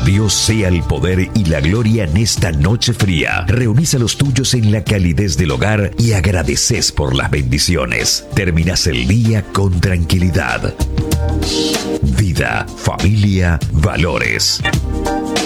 Dios sea el poder y la gloria en esta noche fría. Reunís a los tuyos en la calidez del hogar y agradeces por las bendiciones. Terminás el día con tranquilidad. Vida, familia, valores.